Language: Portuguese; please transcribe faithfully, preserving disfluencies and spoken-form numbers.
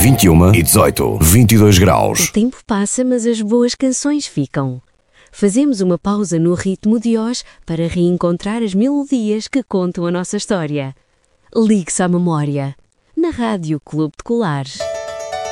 vinte e uma e dezoito, vinte e dois graus. O tempo passa, mas as boas canções ficam. Fazemos uma pausa no ritmo de hoje para reencontrar as melodias que contam a nossa história. Ligue-se à memória. Na Rádio Clube de Colares.